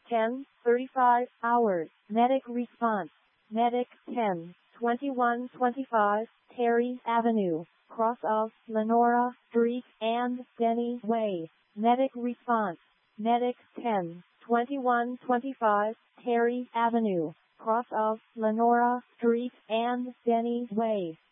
10:35 hours. Medic response. Medic 10:21:25, Terry Avenue, cross of Lenora Street and Denny Way. Medic response. Medic 10:21:25, Terry Avenue, cross of Lenora Street and Denny Way.